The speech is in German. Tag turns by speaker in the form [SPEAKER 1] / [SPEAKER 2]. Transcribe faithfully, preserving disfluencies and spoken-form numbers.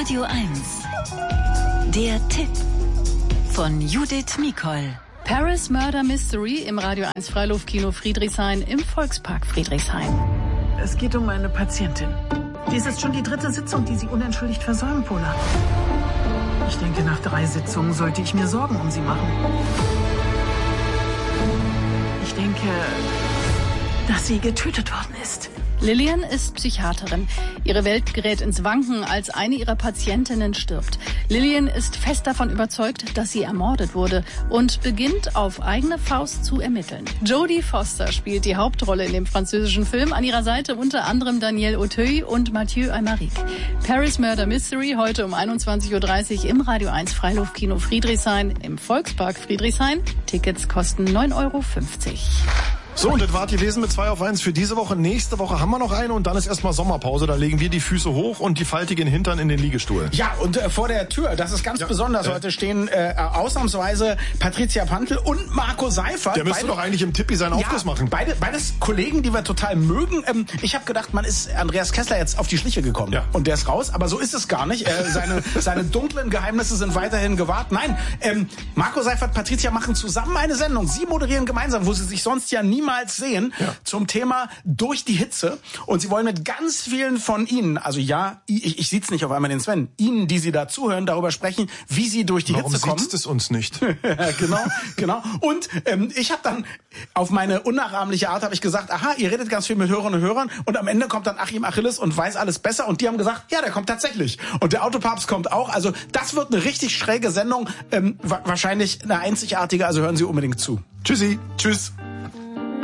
[SPEAKER 1] Radio eins. Der Tipp von Judith Mikol.
[SPEAKER 2] Paris Murder Mystery im Radio eins Freiluftkino Friedrichshain im Volkspark Friedrichshain.
[SPEAKER 3] Es geht um eine Patientin. Dies ist schon die dritte Sitzung, die Sie unentschuldigt versäumen, Pola. Ich denke, nach drei Sitzungen sollte ich mir Sorgen um Sie machen. Ich denke, dass sie getötet worden ist.
[SPEAKER 2] Lillian ist Psychiaterin. Ihre Welt gerät ins Wanken, als eine ihrer Patientinnen stirbt. Lillian ist fest davon überzeugt, dass sie ermordet wurde und beginnt auf eigene Faust zu ermitteln. Jodie Foster spielt die Hauptrolle in dem französischen Film. An ihrer Seite unter anderem Daniel Auteuil und Mathieu Aymeric. Paris Murder Mystery heute um einundzwanzig Uhr dreißig im Radio eins Freiluftkino Friedrichshain im Volkspark Friedrichshain. Tickets kosten neun Euro fünfzig.
[SPEAKER 4] So, und das war gewesen mit zwei auf eins für diese Woche. Nächste Woche haben wir noch eine und dann ist erstmal Sommerpause. Da legen wir die Füße hoch und die faltigen Hintern in den Liegestuhl.
[SPEAKER 5] Ja, und äh, vor der Tür, das ist ganz ja, besonders, äh, heute stehen äh, ausnahmsweise Patricia Pantl und Marco Seifert.
[SPEAKER 4] Der müsste beide, doch eigentlich im Tippi seinen ja, Aufguss machen.
[SPEAKER 5] Beide, beides Kollegen, die wir total mögen. Ähm, ich habe gedacht, man ist Andreas Kessler jetzt auf die Schliche gekommen. Ja. Und der ist raus, aber so ist es gar nicht. Äh, seine, seine dunklen Geheimnisse sind weiterhin gewahrt. Nein, ähm, Marco Seifert, Patricia machen zusammen eine Sendung. Sie moderieren gemeinsam, wo sie sich sonst ja niemals sehen. Ja. Zum Thema Durch die Hitze. Und sie wollen mit ganz vielen von Ihnen, also ja, ich, ich sitze nicht auf einmal den Sven, Ihnen, die Sie da zuhören, darüber sprechen, wie Sie durch die
[SPEAKER 4] Warum
[SPEAKER 5] Hitze kommen.
[SPEAKER 4] Warum sitzt es uns nicht?
[SPEAKER 5] Genau, genau. Und ähm, ich habe dann auf meine unnachahmliche Art habe ich gesagt, aha, ihr redet ganz viel mit Hörerinnen und Hörern und am Ende kommt dann Achim Achilles und weiß alles besser und die haben gesagt, ja, der kommt tatsächlich. Und der Autopapst kommt auch. Also das wird eine richtig schräge Sendung, ähm, wa- wahrscheinlich eine einzigartige, also hören Sie unbedingt zu.
[SPEAKER 4] Tschüssi. Tschüss.